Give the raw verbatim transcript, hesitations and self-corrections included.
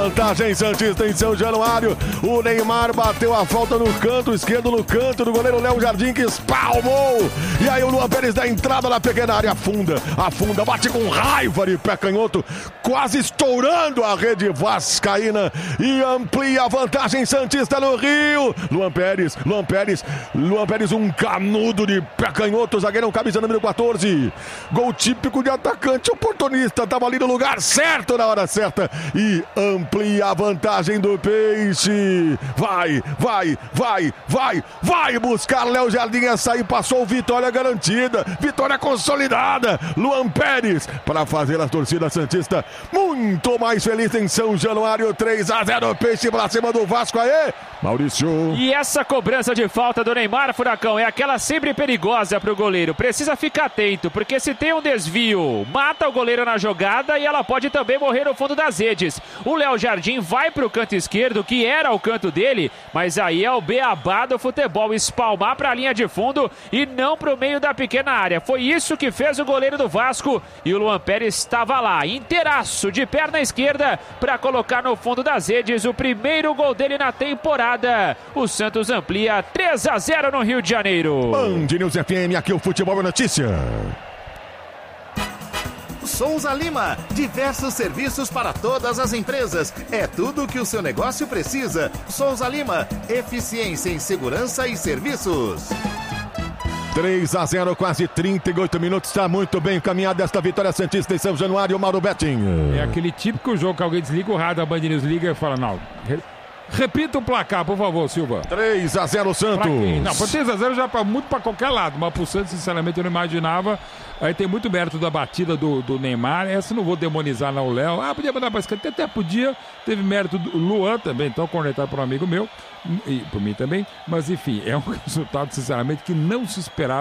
vantagem santista em São Januário. O Neymar bateu a falta no canto esquerdo, no canto do goleiro Léo Jardim, que espalmou. E aí o Luan Pérez dá entrada na pequena área, afunda, afunda, bate com raiva de pé canhoto, quase estourando a rede vascaína e amplia a vantagem santista no Rio. Luan Pérez, Luan Pérez, Luan Pérez, um canudo de pé canhoto, zagueirão, camisa número quatorze. Gol típico de atacante oportunista, estava ali no lugar certo na hora certa e amplia a vantagem do Peixe. Vai, vai, vai, vai, vai buscar Léo Jardim, essa aí passou, vitória garantida, vitória consolidada. Luan Pérez para fazer a torcida santista muito mais feliz em São Januário. Três a zero, Peixe pra cima do Vasco. Aí, Maurício. E essa cobrança de falta do Neymar, Furacão, é aquela sempre perigosa pro goleiro. Precisa ficar atento, porque se tem um desvio, mata o goleiro na jogada e ela pode também morrer no fundo das redes. O Léo Jardim vai pro canto esquerdo, que era o canto dele, mas aí é o beabá do futebol, espalmar pra linha de fundo e não pro meio da pequena área. Foi isso que fez o goleiro do Vasco e o Luan Pérez estava lá, inteiraço, de perna esquerda, para colocar no fundo das redes o primeiro gol dele na temporada. O Santos amplia três a zero no Rio de Janeiro. Band News F M, aqui o Futebol é Notícia. Souza Lima, diversos serviços para todas as empresas. É tudo o que o seu negócio precisa. Souza Lima, eficiência em segurança e serviços. três a zero, quase trinta e oito minutos. Está muito bem encaminhada esta vitória santista em São Januário. Mauro Betting. É aquele típico jogo que alguém desliga o rádio, a Band News liga e fala, não, repita o placar, por favor, Silva. três a zero, Santos. Não, para três a zero já para muito para qualquer lado, mas pro Santos, sinceramente, eu não imaginava. Aí tem muito mérito da batida do, do Neymar. Essa não vou demonizar não o Léo. Ah, podia mandar para esquerda, até podia. Teve mérito do Luan também, então conectado para um amigo meu e por mim também. Mas enfim, é um resultado, sinceramente, que não se esperava.